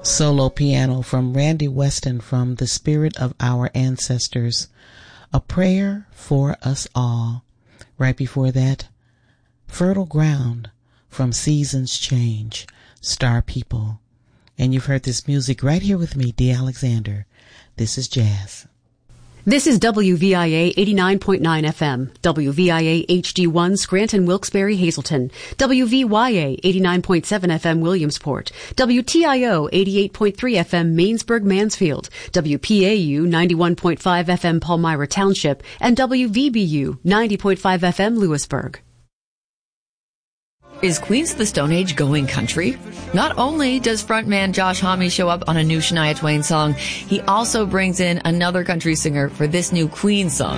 solo piano from Randy Weston from The Spirit of Our Ancestors, A Prayer for Us All. Right before that, Fertile Ground from Seasons Change, Star People. And you've heard this music right here with me, Dee Alexander. This is jazz. This is WVIA 89.9 FM, WVIA HD1 Scranton, Wilkes-Barre, Hazleton, WVYA 89.7 FM Williamsport, WTIO 88.3 FM Mainsburg, Mansfield, WPAU 91.5 FM Palmyra Township, and WVBU 90.5 FM Lewisburg. Is Queens of the Stone Age going country? Not only does frontman Josh Homme show up on a new Shania Twain song, he also brings in another country singer for this new Queen song.